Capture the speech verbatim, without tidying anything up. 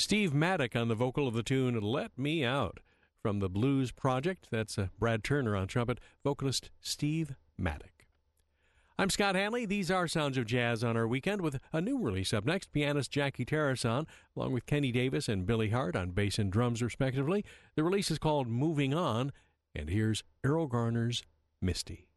Steve Maddock on the vocal of the tune Let Me Out. From the Blues Project, that's uh, Brad Turner on trumpet, vocalist Steve Maddock. I'm Scott Hanley. These are Sounds of Jazz on our weekend with a new release up next, pianist Jackie Tarrason, along with Kenny Davis and Billy Hart on bass and drums, respectively. The release is called Moving On, and here's Errol Garner's Misty.